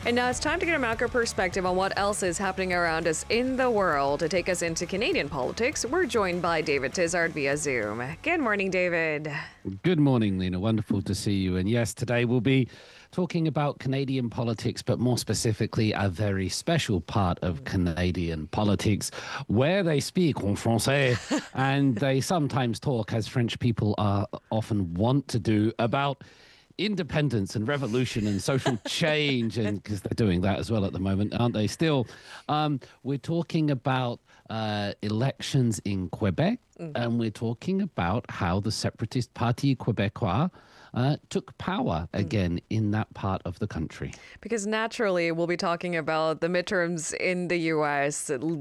And now it's time to get a macro perspective on what else is happening around us in the world. To take us into Canadian politics, we're joined by David Tizard via Zoom. Good morning, David. Good morning, Lena. Wonderful to see you. And yes, today we'll be talking about Canadian politics, but more specifically, a very special part of Canadian politics where they speak en français and they sometimes talk, as French people are often want to do, about independence and revolution and social change, and because they're doing that as well at the moment, aren't they? Still, we're talking about elections in Quebec, and we're talking about how the separatist Parti Québécois took power again in that part of the country. Because naturally, we'll be talking about the midterms in the U.S.